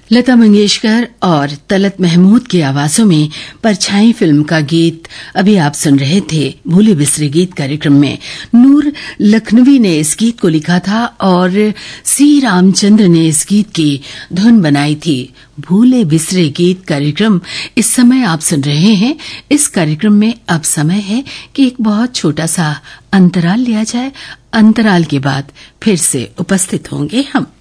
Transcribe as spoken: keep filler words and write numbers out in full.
लता मंगेशकर और तलत महमूद की आवाजों में परछाई फिल्म का गीत अभी आप सुन रहे थे भूले बिसरे गीत कार्यक्रम में। नूर लखनवी ने इस गीत को लिखा था और सी रामचंद्र ने इस गीत की धुन बनाई थी। भूले बिसरे गीत कार्यक्रम इस समय आप सुन रहे हैं। इस कार्यक्रम में अब समय है कि एक बहुत छोटा सा अंतराल लिया जाए। अंतराल के बाद फिर से उपस्थित होंगे हम।